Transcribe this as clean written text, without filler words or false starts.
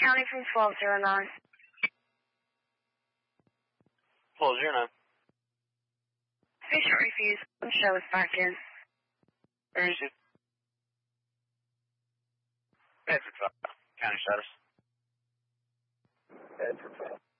County from 1209. 1209. Patient refused. Show us back in. Where is it? Bedford, County status. Bedford.